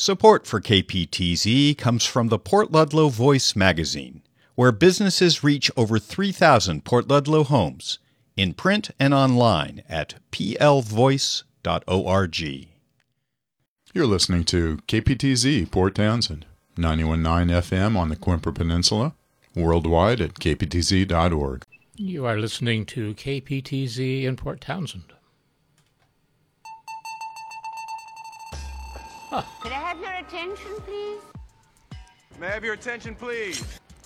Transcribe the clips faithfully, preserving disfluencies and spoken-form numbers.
Support for K P T Z comes from the Port Ludlow Voice magazine, where businesses reach over three thousand Port Ludlow homes, in print and online at p l voice dot org. You're listening to K P T Z Port Townsend, ninety-one point nine F M on the Quimper Peninsula, worldwide at k p t z dot org. You are listening to K P T Z in Port Townsend. Huh. Could I have your attention, please? May I have your attention, please?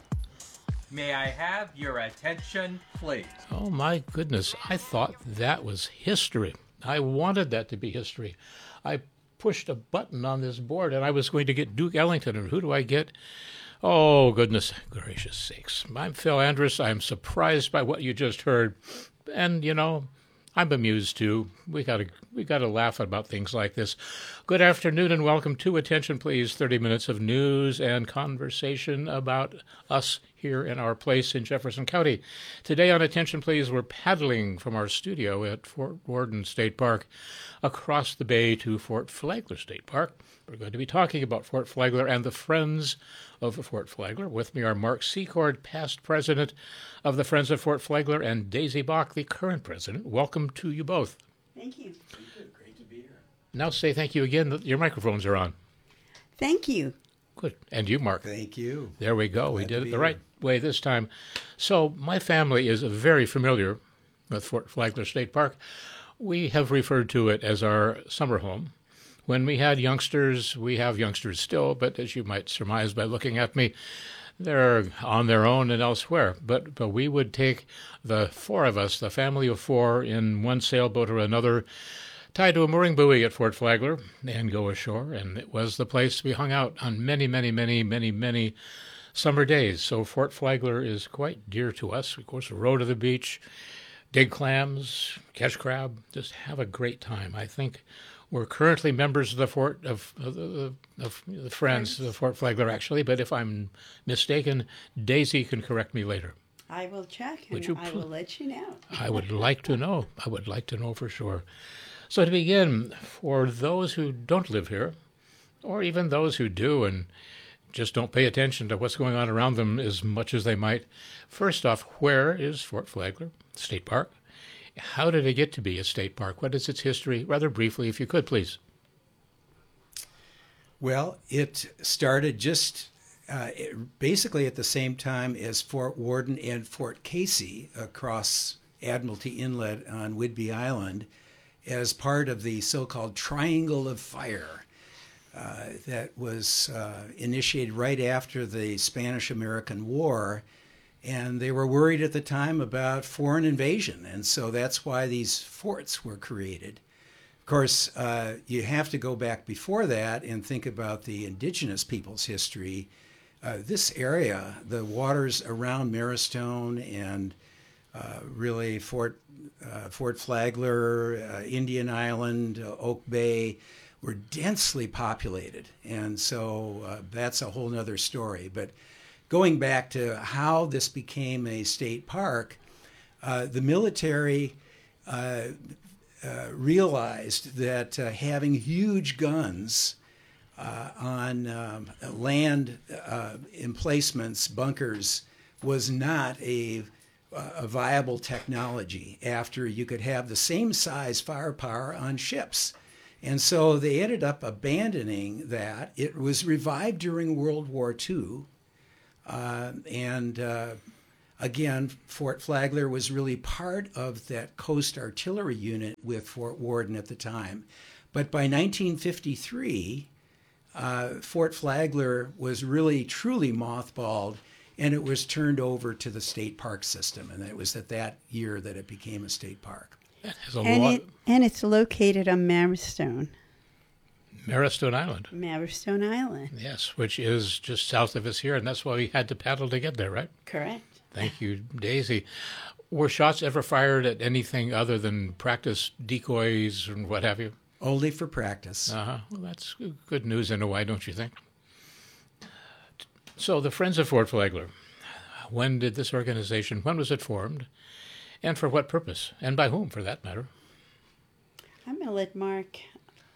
May I have your attention, please? Oh, my goodness. I thought that was history. I wanted that to be history. I pushed a button on this board, and I was going to get Duke Ellington, and who do I get? Oh, goodness gracious sakes. I'm Phil Andrus. I'm surprised by what you just heard. And, you know, I'm amused, too. We gotta, we gotta laugh about things like this. Good afternoon and welcome to Attention Please, thirty minutes of news and conversation about us here in our place in Jefferson County. Today on Attention Please, we're paddling from our studio at Fort Worden State Park across the bay to Fort Flagler State Park. We're going to be talking about Fort Flagler and the Friends of Fort Flagler. With me are Mark Secord, past president of the Friends of Fort Flagler, and Daisy Bach, the current president. Welcome to you both. Thank you. Thank you. Great to be here. Now say thank you again. Your microphones are on. Thank you. Good. And you, Mark. Thank you. There we go. Glad we did to it the be right here. way this time. So my family is very familiar with Fort Flagler State Park. We have referred to it as our summer home. When we had youngsters, we have youngsters still, but as you might surmise by looking at me, they're on their own and elsewhere. But but we would take the four of us, the family of four, in one sailboat or another, tied to a mooring buoy at Fort Flagler, and go ashore. And it was the place we hung out on many, many, many, many, many summer days. So Fort Flagler is quite dear to us. Of course, row to the beach, dig clams, catch crab, just have a great time. I think we're currently members of the Fort of, of, of, of the Friends of Fort Flagler, actually. But if I'm mistaken, Daisy can correct me later. I will check, Would and you I pl- will let you know. I would like to know. I would like to know for sure. So to begin, for those who don't live here, or even those who do and just don't pay attention to what's going on around them as much as they might, first off, where is Fort Flagler State Park? How did it get to be a state park? What is its history? Rather briefly, if you could, please. Well, it started just uh, it, basically at the same time as Fort Worden and Fort Casey across Admiralty Inlet on Whidbey Island as part of the so-called Triangle of Fire uh, that was uh, initiated right after the Spanish-American War. And they were worried at the time about foreign invasion, and so that's why these forts were created. Of course, uh, you have to go back before that and think about the indigenous people's history. Uh, this area, the waters around Marrowstone and uh, really Fort uh, Fort Flagler, uh, Indian Island, uh, Oak Bay, were densely populated, and so uh, that's a whole other story. But going back to how this became a state park, uh, the military uh, uh, realized that uh, having huge guns uh, on um, land uh, emplacements, bunkers, was not a, a viable technology after you could have the same size firepower on ships. And so they ended up abandoning that. It was revived during World War Two. Uh, and uh, again, Fort Flagler was really part of that Coast Artillery Unit with Fort Worden at the time. But by nineteen fifty-three, uh, Fort Flagler was really truly mothballed, and it was turned over to the state park system. And it was at that year that it became a state park. That is a And, lot. it, and it's located on Marrowstone. Marrowstone Island. Marrowstone Island. Yes, which is just south of us here, and that's why we had to paddle to get there, right? Correct. Thank you, Daisy. Were shots ever fired at anything other than practice decoys and what have you? Only for practice. Uh-huh. Well, that's good news in a way, don't you think? So the Friends of Fort Flagler, when did this organization, when was it formed, and for what purpose, and by whom, for that matter? I'm going to let Mark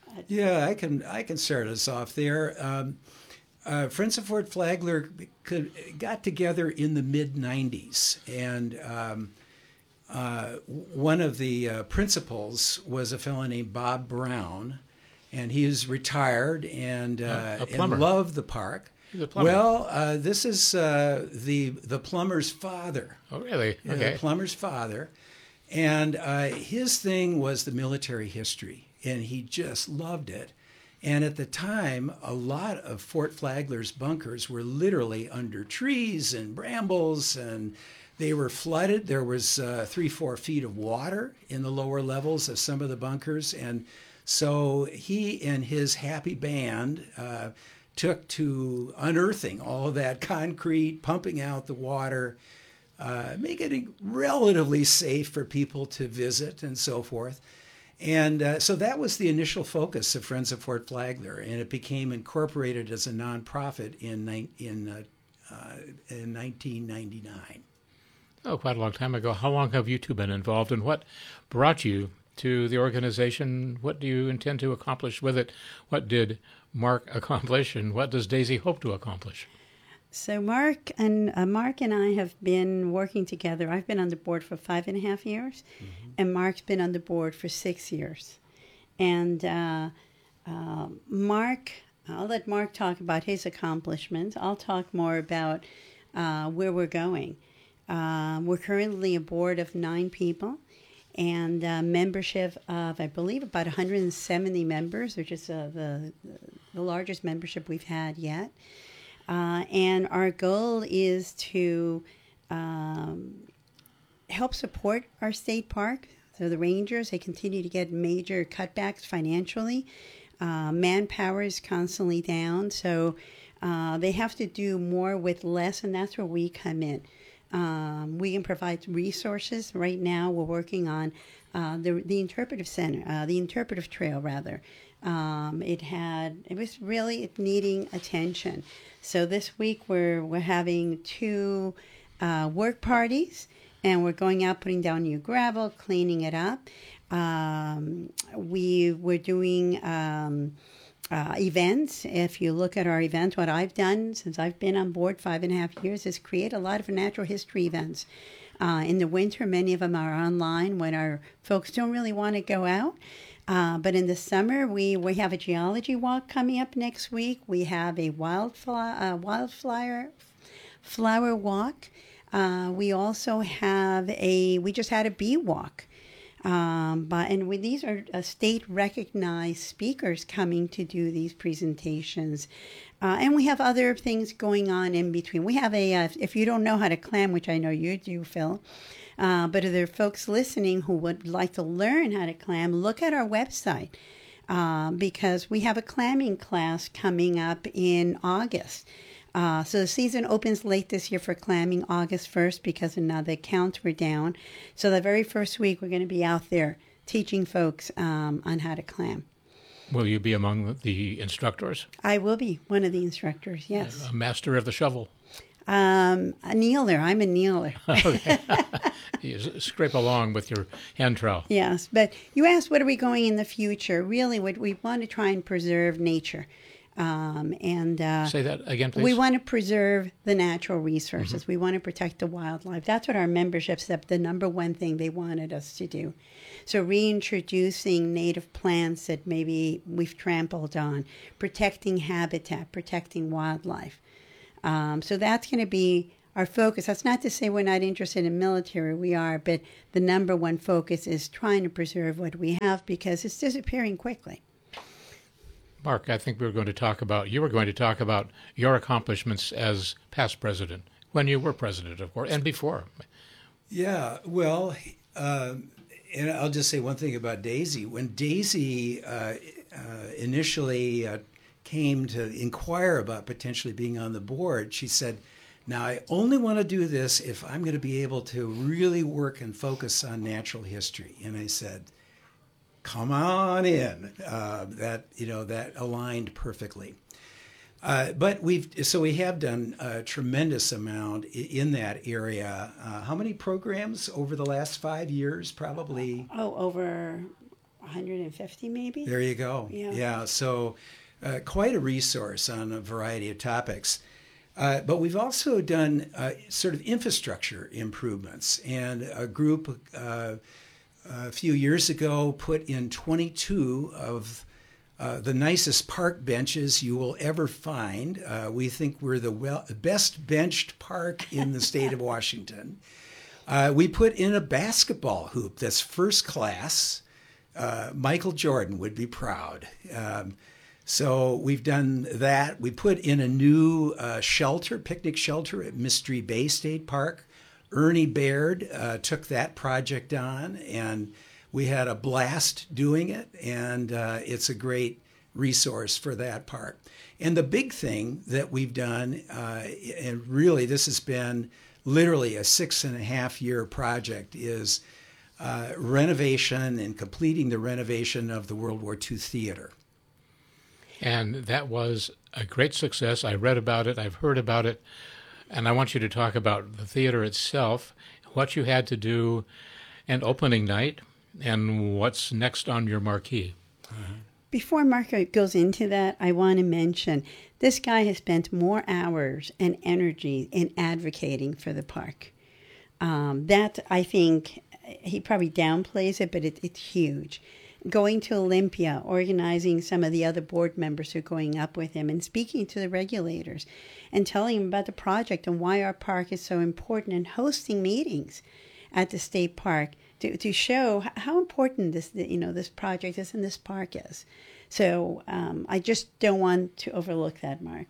Yeah, I can I can start us off there. Um, uh, Friends of Fort Flagler could, got together in the mid nineties, and um, uh, one of the uh, principals was a fellow named Bob Brown, and he is retired and, uh, and loved the park. He's a plumber. Well, uh, this is uh, the the plumber's father. Oh, really? Yeah, Okay. the plumber's father. And uh, his thing was the military history, and he just loved it. And at the time, a lot of Fort Flagler's bunkers were literally under trees and brambles, and they were flooded. There was uh, three, four feet of water in the lower levels of some of the bunkers. And so he and his happy band uh, took to unearthing all of that concrete, pumping out the water, Uh, making it relatively safe for people to visit and so forth. And uh, so that was the initial focus of Friends of Fort Flagler, and it became incorporated as a nonprofit in ni- in, uh, uh, in nineteen ninety-nine. Oh, quite a long time ago. How long have you two been involved, and what brought you to the organization? What do you intend to accomplish with it? What did Mark accomplish, and what does Daisy hope to accomplish? So Mark and uh, Mark and I have been working together. I've been on the board for five and a half years, mm-hmm. and Mark's been on the board for six years. And uh, uh, Mark, I'll let Mark talk about his accomplishments. I'll talk more about uh, where we're going. Uh, we're currently a board of nine people, and uh, membership of, I believe, about one hundred seventy members, which is uh, the the largest membership we've had yet. Uh, and our goal is to um, help support our state park. So the rangers, they continue to get major cutbacks financially. Uh, manpower is constantly down, so uh, they have to do more with less, and that's where we come in. Um, we can provide resources. Right now, we're working on uh, the the interpretive center, uh, the interpretive trail, rather. Um, it had it was really needing attention. So this week we're we're having two uh, work parties, and we're going out, putting down new gravel, cleaning it up. Um, we we're doing um, uh, events. If you look at our events, what I've done since I've been on board five and a half years is create a lot of natural history events. Uh, in the winter, many of them are online when our folks don't really want to go out. Uh, but in the summer, we, we have a geology walk coming up next week. We have a wildflower, uh, wildflower flower walk. Uh, we also have a, we just had a bee walk. Um, but and we, these are uh, state-recognized speakers coming to do these presentations. Uh, and we have other things going on in between. We have a, uh, if you don't know how to clam, which I know you do, Phil, Uh, but if there are folks listening who would like to learn how to clam, look at our website uh, because we have a clamming class coming up in August. Uh, so the season opens late this year for clamming, August first, because now the counts were down. So the very first week, we're going to be out there teaching folks um, on how to clam. Will you be among the instructors? I will be one of the instructors, yes. A master of the shovel. Um, a kneeler. I'm a kneeler. Okay. You scrape along with your hand trowel. Yes, but you asked, what are we going in the future? Really, what we want to try and preserve nature. Um, and uh, Say that again, please. We want to preserve the natural resources. Mm-hmm. We want to protect the wildlife. That's what our membership said, the number one thing they wanted us to do. So reintroducing native plants that maybe we've trampled on, protecting habitat, protecting wildlife. Um, so that's going to be our focus. That's not to say we're not interested in military. We are, but the number one focus is trying to preserve what we have because it's disappearing quickly. Mark, I think we were going to talk about, you were going to talk about your accomplishments as past president, when you were president, of course, and before. Yeah, well, uh, and I'll just say one thing about Daisy. When Daisy uh, uh, initially uh, came to inquire about potentially being on the board, she said, now I only want to do this if I'm going to be able to really work and focus on natural history. And I said, come on in. Uh, that, you know, that aligned perfectly. Uh, but we've, so we have done a tremendous amount in that area. Uh, how many programs over the last five years? Probably. Oh, over one hundred fifty maybe. There you go. Yeah. Yeah. So uh, quite a resource on a variety of topics. Uh, but we've also done uh, sort of infrastructure improvements, and a group uh, a few years ago put in twenty-two of uh, the nicest park benches you will ever find. Uh, we think we're the well, best benched park in the state of Washington. Uh, we put in a basketball hoop that's first class. Uh, Michael Jordan would be proud. Um, So we've done that. We put in a new uh, shelter, picnic shelter at Mystery Bay State Park. Ernie Baird uh, took that project on, and we had a blast doing it, and uh, it's a great resource for that park. And the big thing that we've done, uh, and really this has been literally a six and a half year project, is uh, renovation and completing the renovation of the World War Two theater. And that was a great success. I read about it. I've heard about it. And I want you to talk about the theater itself, what you had to do, and opening night, and what's next on your marquee. Uh-huh. Before Marco goes into that, I want to mention this guy has spent more hours and energy in advocating for the park. Um, that, I think, he probably downplays it, but it, it's huge. Going to Olympia, organizing some of the other board members who are going up with him, and speaking to the regulators and telling them about the project and why our park is so important, and hosting meetings at the state park to, to show how important this you know this project is and this park is. So um, I just don't want to overlook that, Mark.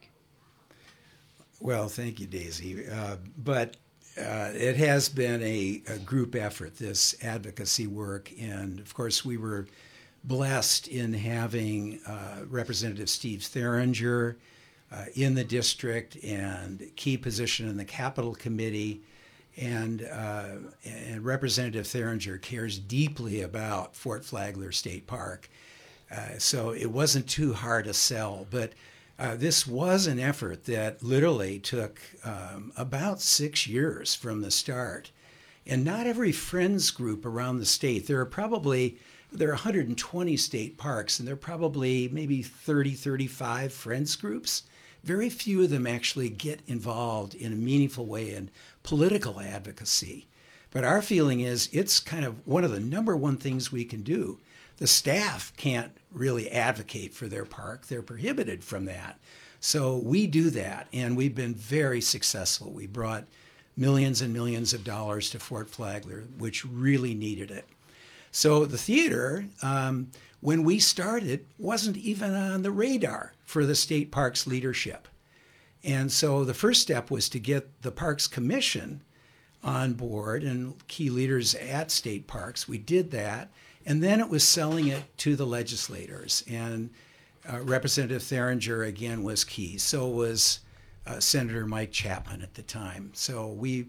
Well, thank you, Daisy. Uh, but uh, it has been a, a group effort, this advocacy work. And, of course, we were blessed in having uh, Representative Steve Theringer uh, in the district and key position in the Capital Committee. And, uh, and Representative Theringer cares deeply about Fort Flagler State Park. Uh, so it wasn't too hard to sell. But Uh, this was an effort that literally took um, about six years from the start. And not every friends group around the state, there are probably, there are one hundred twenty state parks, and there are probably maybe thirty, thirty-five friends groups. Very few of them actually get involved in a meaningful way in political advocacy. But our feeling is it's kind of one of the number one things we can do. The staff can't really advocate for their park. They're prohibited from that. So we do that, and we've been very successful. We brought millions and millions of dollars to Fort Flagler, which really needed it. So the theater, um, when we started, wasn't even on the radar for the state parks leadership. And so the first step was to get the Parks Commission on board and key leaders at state parks. We did that. And then it was selling it to the legislators. And uh, Representative Theringer, again, was key. So was uh, Senator Mike Chapman at the time. So we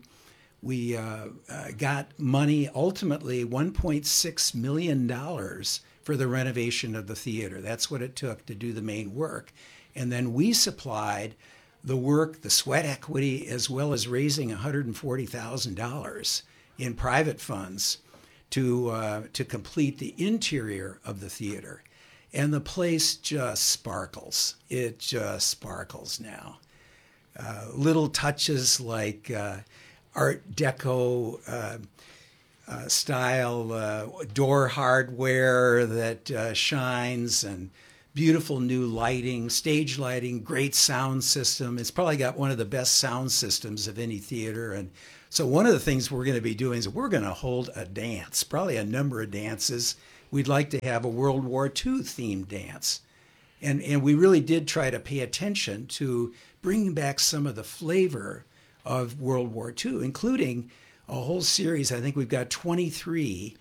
we uh, uh, got money, ultimately one point six million dollars for the renovation of the theater. That's what it took to do the main work. And then we supplied the work, the sweat equity, as well as raising one hundred forty thousand dollars in private funds to uh, to complete the interior of the theater. And the place just sparkles. It just sparkles now. Uh, little touches like uh, Art Deco uh, uh, style uh, door hardware that uh, shines, and beautiful new lighting, stage lighting, great sound system. It's probably got one of the best sound systems of any theater. And so one of the things we're going to be doing is we're going to hold a dance, probably a number of dances. We'd like to have a World War Two themed dance. And and we really did try to pay attention to bringing back some of the flavor of World War Two, including a whole series. I think we've got twenty-three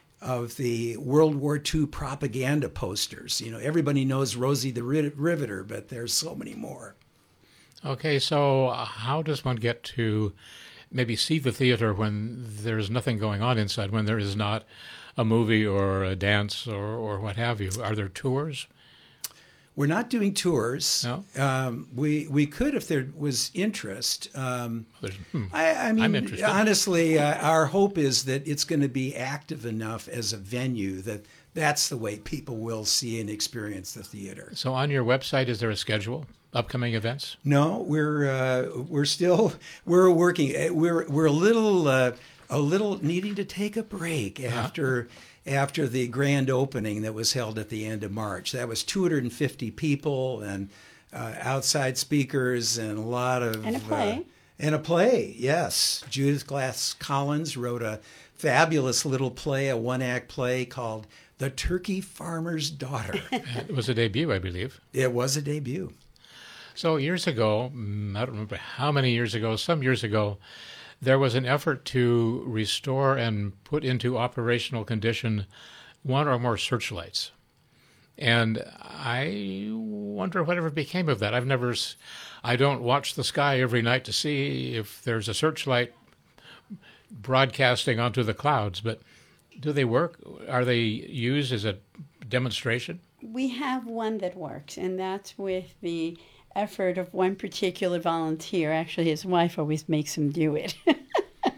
of the World War Two propaganda posters. You know, everybody knows Rosie the Riveter, but there's so many more. Okay, so how does one get to maybe see the theater when there's nothing going on inside, when there is not a movie or a dance or, or what have you? Are there tours? We're not doing tours. No? Um, we we could if there was interest. Um, hmm. I, I mean, I'm interested. honestly, uh, our hope is that it's going to be active enough as a venue that that's the way people will see and experience the theater. So on your website, is there a schedule? Upcoming events? No, we're uh, we're still we're working. We're we're a little uh, a little needing to take a break after uh-huh. after the grand opening that was held at the end of March. That was two hundred fifty people and uh, outside speakers and a lot of and a play. Uh, and a play, yes. Judith Glass Collins wrote a fabulous little play, a one-act play called The Turkey Farmer's Daughter. It was a debut, I believe. It was a debut. So years ago, I don't remember how many years ago, some years ago, there was an effort to restore and put into operational condition one or more searchlights. And I wonder whatever became of that. I've never, I don't watch the sky every night to see if there's a searchlight broadcasting onto the clouds, but do they work? Are they used as a demonstration? We have one that works, and that's with the effort of one particular volunteer. Actually, his wife always makes him do it. uh,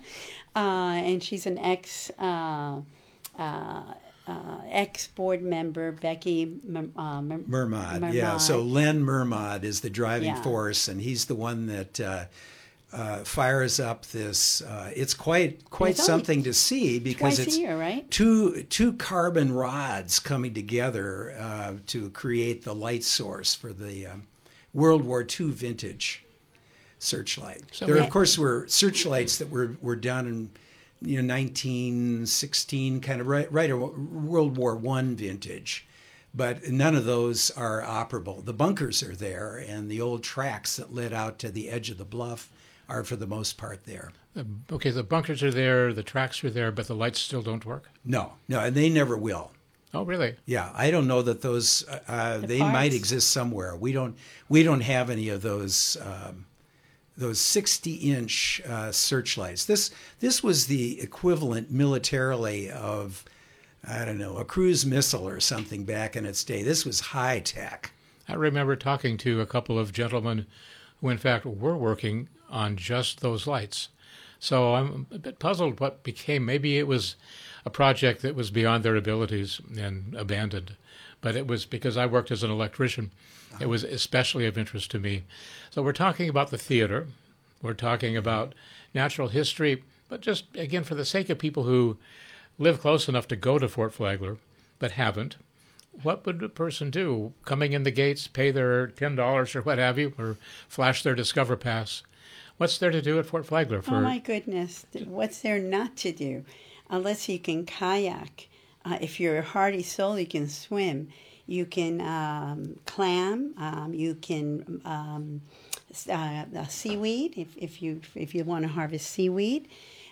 and she's an ex uh, uh, uh, ex board member, Becky Mer- uh, Mer- Mermod. Mermod. Yeah, so Len Mermod is the driving Yeah. force, and he's the one that uh, uh, fires up this. Uh, it's quite quite It's something only to see because twice it's a year, right? two two carbon rods coming together uh, to create the light source for the um, World War Two vintage searchlight. So there, we- of course, were searchlights that were, were done in you know nineteen sixteen, kind of right right World War One vintage, but none of those are operable. The bunkers are there, and the old tracks that led out to the edge of the bluff are for the most part there. Okay, the bunkers are there, the tracks are there, but the lights still don't work? No, no, and they never will. Oh, really? Yeah, I don't know that those. Uh, uh, The they parts? might exist somewhere. We don't. We don't have any of those. Um, those sixty-inch uh, searchlights. This this was the equivalent militarily of, I don't know, a cruise missile or something back in its day. This was high tech. I remember talking to a couple of gentlemen who, in fact, were working on just those lights. So I'm a bit puzzled what became. Maybe it was a project that was beyond their abilities and abandoned. But it was because I worked as an electrician. It was especially of interest to me. So we're talking about the theater. We're talking about natural history. But just, again, for the sake of people who live close enough to go to Fort Flagler but haven't, what would a person do? Coming in the gates, pay their ten dollars or what have you, or flash their Discover Pass. What's there to do at Fort Flagler? For Oh, my goodness. What's there not to do? Unless you can kayak. Uh, if you're a hardy soul, you can swim. You can um, clam. Um, you can um, uh, uh, seaweed if, if you if you want to harvest seaweed.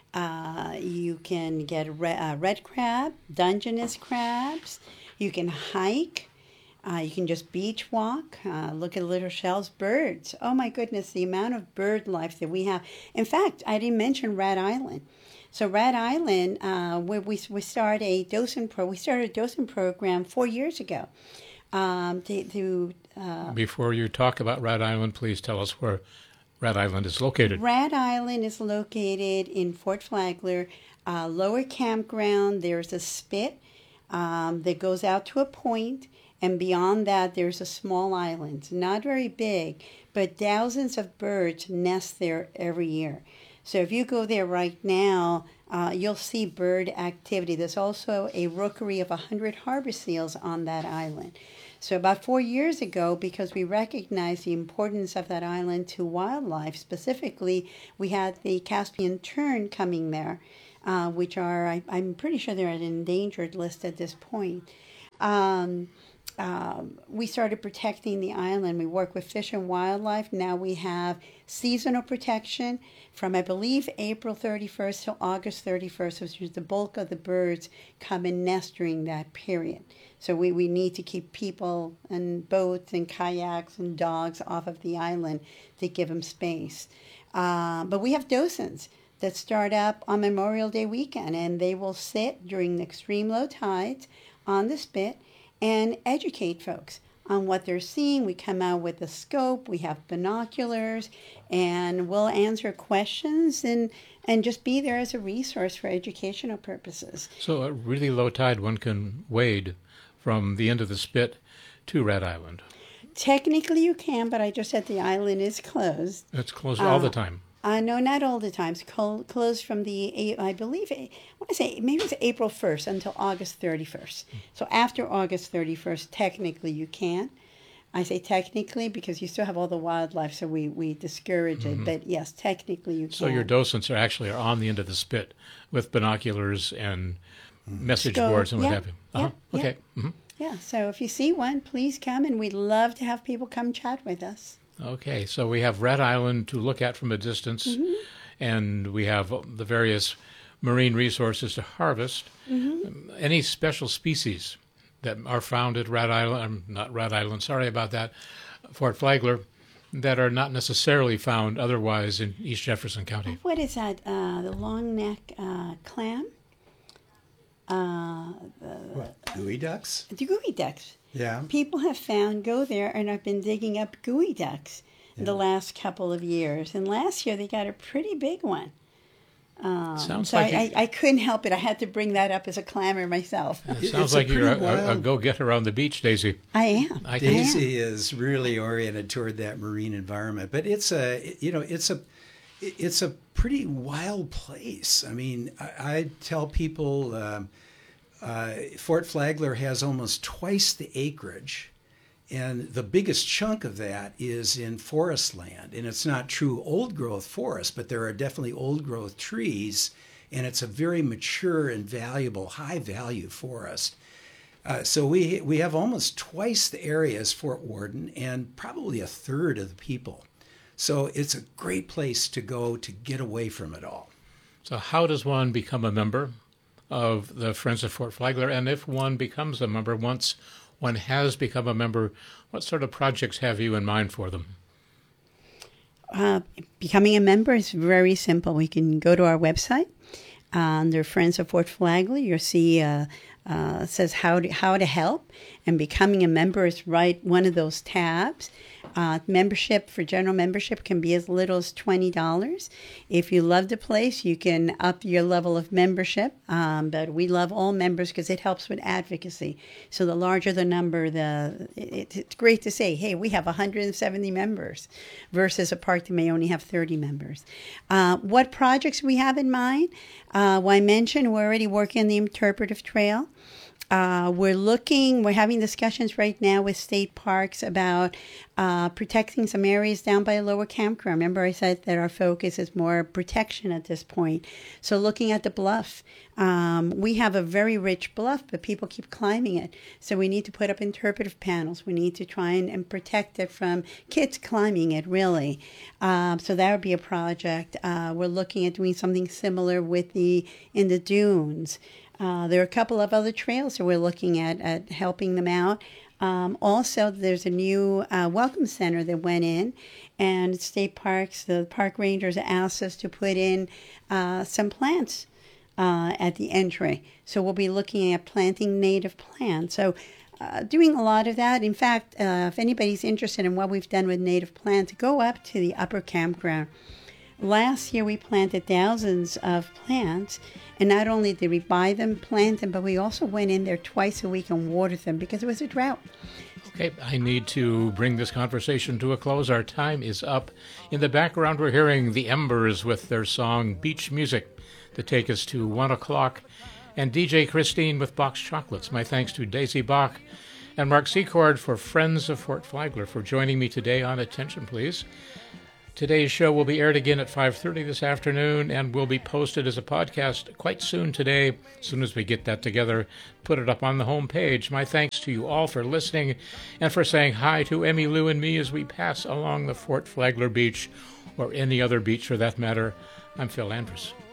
Uh, you can get re- uh, red crab, Dungeness crabs. You can hike. Uh, you can just beach walk. Uh, look at little shells, birds. Oh my goodness, the amount of bird life that we have. In fact, I didn't mention Rat Island. So Rat Island, uh, where we we started a docent pro, we started a docent program four years ago. Um, to, to uh, Before you talk about Rat Island, please tell us where Rat Island is located. Rat Island is located in Fort Flagler, uh, lower campground. There's a spit um, that goes out to a point, and beyond that, there's a small island. Not very big, but thousands of birds nest there every year. So if you go there right now, uh, you'll see bird activity. There's also a rookery of one hundred harbor seals on that island. So about four years ago, because we recognized the importance of that island to wildlife, specifically, we had the Caspian tern coming there, uh, which are, I, I'm pretty sure they're at an endangered list at this point. Um, Um, we started protecting the island. We work with Fish and Wildlife. Now we have seasonal protection from, I believe, April thirty-first till August thirty-first, which is the bulk of the birds come and nest during that period. So we, we need to keep people and boats and kayaks and dogs off of the island to give them space. Uh, but we have docents that start up on Memorial Day weekend, and they will sit during the extreme low tides on the spit and educate folks on what they're seeing. We come out with a scope. We have binoculars, and we'll answer questions and and just be there as a resource for educational purposes. So at really low tide, one can wade from the end of the spit to Rat Island. Technically you can, but I just said the island is closed. It's closed all the time. Uh, no, not all the time. It's clo- closed from the, I believe, I want to say, maybe it's April first until August thirty-first. So after August thirty-first, technically you can. I say technically because you still have all the wildlife, so we, we discourage it. But yes, technically you can. So your docents are actually are on the end of the spit with binoculars and message Scope, boards and what yeah, have you. Uh-huh. yeah, Okay. Mhm. Yeah, so if you see one, please come, and we'd love to have people come chat with us. Okay, so we have Rat Island to look at from a distance, Mm-hmm. and we have the various marine resources to harvest. Mm-hmm. Any special species that are found at Rat Island, um, not Rat Island, sorry about that, Fort Flagler, that are not necessarily found otherwise in East Jefferson County? What is that? Uh, the long neck uh, clam? Uh, What, gooey ducks? the gooey ducks. Yeah. People have found, go there, and I've been digging up gooey ducks in the last couple of years. And last year they got a pretty big one. Um, Sounds so like I, you- I, I couldn't help it. I had to bring that up as a clamor myself. It It's sounds a like you're a, pretty a, a wild- go-getter on the beach, Daisy. I am. I can Daisy is really oriented toward that marine environment, but it's a you know it's a it's a pretty wild place. I mean, I, I tell people um, uh, Fort Flagler has almost twice the acreage, and the biggest chunk of that is in forest land, and it's not true old growth forest, but there are definitely old growth trees, and it's a very mature and valuable, high value forest. Uh, so we we have almost twice the area as Fort Worden and probably a third of the people. So it's a great place to go to get away from it all. So how does one become a member of the Friends of Fort Flagler? And if one becomes a member, once one has become a member, what sort of projects have you in mind for them? Uh, becoming a member is very simple. We can go to our website. Uh, under Friends of Fort Flagler, you'll see uh, uh, says how to, how to help, and becoming a member is right one of those tabs. Uh, membership for general membership can be as little as twenty dollars. If you love the place, you can up your level of membership. Um, but we love all members because it helps with advocacy. So the larger the number, the it, it's great to say, hey, we have one hundred seventy members versus a park that may only have thirty members. Uh, what projects we have in mind? Uh, well, I mentioned we're already working on the interpretive trail. Uh, we're looking, we're having discussions right now with state parks about uh, protecting some areas down by Lower Campground. Remember I said that our focus is more protection at this point. So looking at the bluff, um, we have a very rich bluff, but people keep climbing it. So we need to put up interpretive panels. We need to try and, and protect it from kids climbing it, really. Um, so that would be a project. Uh, we're looking at doing something similar with the in the dunes. Uh, there are a couple of other trails that we're looking at, at helping them out. Um, also, there's a new uh, welcome center that went in, and state parks, the park rangers asked us to put in uh, some plants uh, at the entry. So we'll be looking at planting native plants. So uh, doing a lot of that. In fact, uh, if anybody's interested in what we've done with native plants, go up to the upper campground. Last year we planted thousands of plants, and not only did we buy them, plant them, but we also went in there twice a week and watered them because it was a drought. Okay, I need to bring this conversation to a close. Our time is up. In the background, we're hearing the Embers with their song Beach Music to take us to one o'clock, and D J Christine with Box Chocolates. My thanks to Daisy Bach and Mark Secord for Friends of Fort Flagler for joining me today on Attention Please. Today's show will be aired again at five thirty this afternoon and will be posted as a podcast quite soon today. As soon as we get that together, put it up on the home page. My thanks to you all for listening and for saying hi to Emmy Lou and me as we pass along the Fort Flagler Beach, or any other beach for that matter. I'm Phil Andrus.